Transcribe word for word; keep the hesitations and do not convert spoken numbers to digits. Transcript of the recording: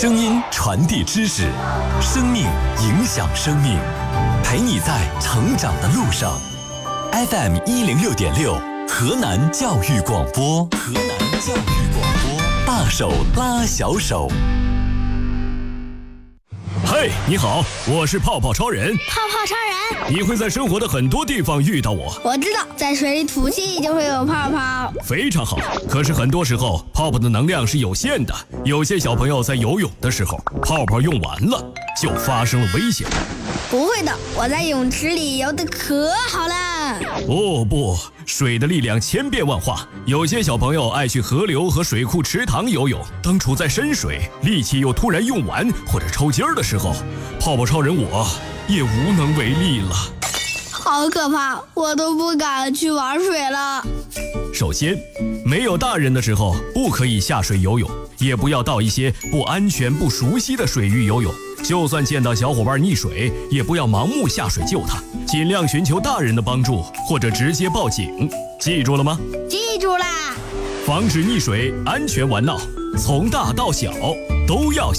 声音传递知识，生命影响生命，陪你在成长的路上。F M 一零六点六，河南教育广播，河南教育广播，大手拉小手。 嘿，你好，我是泡泡超人。 泡泡超人， 你会在生活的很多地方遇到我。 我知道，在水里吐气就会有泡泡。 非常好，可是很多时候泡泡的能量是有限的，有些小朋友在游泳的时候，泡泡用完了，就发生了危险。 不会的，我在泳池里游得可好了。 哦不，水的力量千变万化，有些小朋友爱去河流和水库池塘游泳，当处在深水，力气又突然用完或者抽筋儿的时候，泡泡超人我也无能为力了。 好可怕，我都不敢去玩水了。 首先，没有大人的时候不可以下水游泳，也不要到一些不安全不熟悉的水域游泳。就算见到小伙伴溺水，也不要盲目下水救他，尽量寻求大人的帮助，或者直接报警。记住了吗？ 记住啦！ 防止溺水，安全玩闹，从大到小都要